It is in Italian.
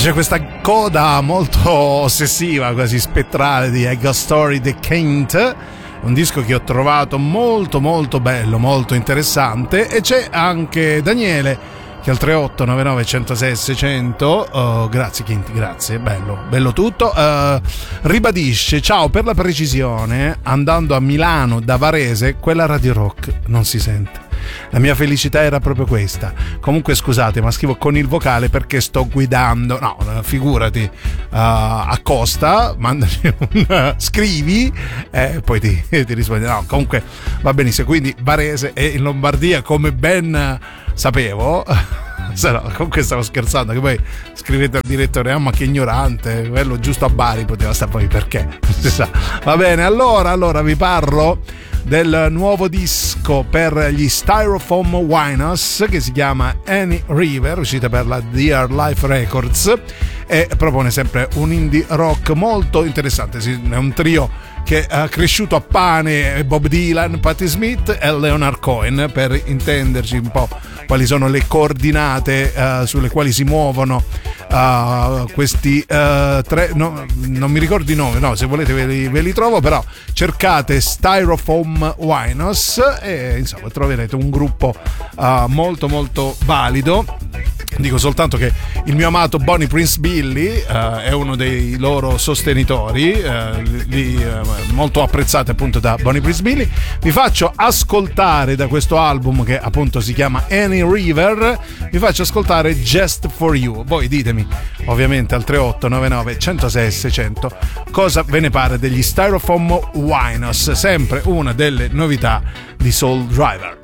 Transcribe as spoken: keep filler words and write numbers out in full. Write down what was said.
c'è questa coda molto ossessiva, quasi spettrale di I Got Story The Kent, un disco che ho trovato molto molto bello, molto interessante. E c'è anche Daniele che al tre otto nove nove uno zero sei sei zero zero, oh, grazie Kinti, grazie, bello, bello tutto, uh, ribadisce: ciao, per la precisione, andando a Milano da Varese quella Radio Rock non si sente. La mia felicità era proprio questa. Comunque scusate, ma scrivo con il vocale perché sto guidando. No, figurati, uh, accosta, mandaci un uh, scrivi e eh, poi ti, ti rispondi. No, comunque va benissimo. Quindi Varese è in Lombardia, come ben sapevo. Se no, comunque stavo scherzando, che poi scrivete al direttore: ah, ma che ignorante, quello giusto a Bari poteva stare, poi perché? Va bene, allora, allora vi parlo del nuovo disco per gli Styrofoam Winos che si chiama Any River, uscita per la Dear Life Records, e propone sempre un indie rock molto interessante. È un trio che ha cresciuto a pane: Bob Dylan, Patti Smith e Leonard Cohen, per intenderci un po' quali sono le coordinate uh, sulle quali si muovono uh, questi uh, tre, no, non mi ricordo i nomi, no, se volete ve li, ve li trovo, però cercate Styrofoam Winos e insomma troverete un gruppo uh, molto molto valido. Dico soltanto che il mio amato Bonnie Prince Billy uh, è uno dei loro sostenitori, uh, li, uh, molto apprezzati appunto da Bonnie Prince Billy. Vi faccio ascoltare da questo album, che appunto si chiama Any River, vi faccio ascoltare Just For You. Voi ditemi ovviamente al tre otto nove nove uno zero sei sei zero zero cosa ve ne pare degli Styrofoam Winos, sempre una delle novità di Soul Driver.